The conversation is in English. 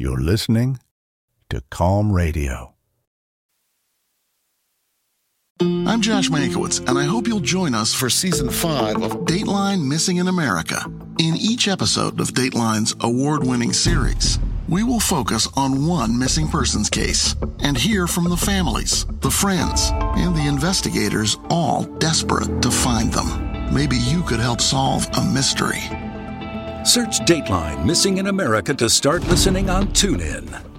You're listening to Calm Radio. I'm Josh Mankiewicz, and I hope you'll join us for Season 5 of Dateline Missing in America. In each episode of Dateline's award-winning series, we will focus on one missing persons case and hear from the families, the friends, and the investigators, all desperate to find them. Maybe you could help solve a mystery. Search Dateline Missing in America to start listening on TuneIn.